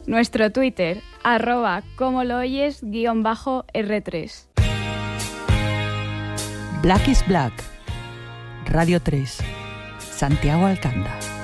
Nuestro Twitter, @comoloyes_R3. Black is Black. Radio 3. Santiago Alcanda.